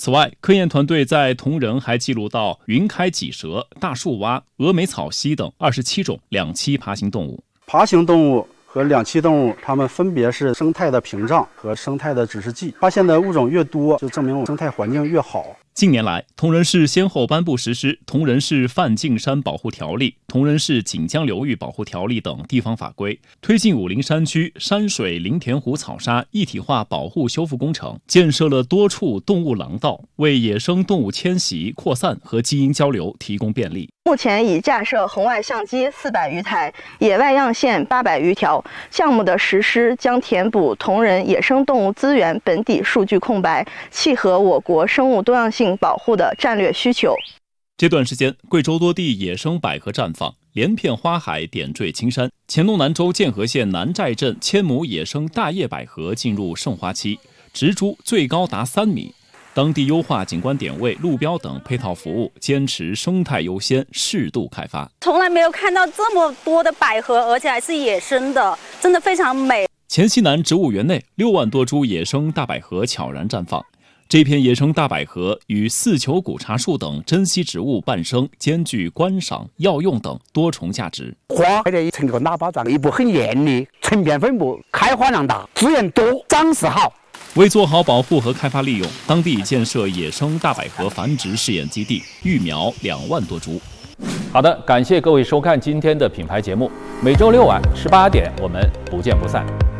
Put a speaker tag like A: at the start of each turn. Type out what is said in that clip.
A: 此外，科研团队在铜仁还记录到云开脊蛇、大树蛙、峨眉草蜥等27种两栖爬行动物。
B: 爬行动物和两栖动物，它们分别是生态的屏障和生态的指示剂。发现的物种越多，就证明生态环境越好。
A: 近年来，铜仁市先后颁布实施《铜仁市梵净山保护条例》《铜仁市锦江流域保护条例》等地方法规，推进武陵山区山水林田湖草沙一体化保护修复工程，建设了多处动物廊道，为野生动物迁徙、扩散和基因交流提供便利。
C: 目前已架设红外相机400余台，野外样线800余条。项目的实施将填补铜仁野生动物资源本地数据空白，契合我国生物多样性保护的战略需求。
A: 这段时间，贵州多地野生百合绽放，连片花海点缀青山。黔东南州建和县南寨镇1000亩野生大叶百合进入盛花期，植株最高达3米。当地优化景观点位、路标等配套服务，坚持生态优先，适度开发。
D: 从来没有看到这么多的百合，而且还是野生的，真的非常美。
A: 黔西南植物园内6万多株野生大百合悄然绽放。这片野生大百合与四球古茶树等珍稀植物伴生，兼具观赏、药用等多重价值。
E: 花的成个喇叭状，一部很艳丽，成片分布，开花量大，资源多，长势好。
A: 为做好保护和开发利用，当地建设野生大百合繁殖试验基地，育苗2万多株。
F: 好的，感谢各位收看今天的品牌节目，每周6晚18点我们不见不散。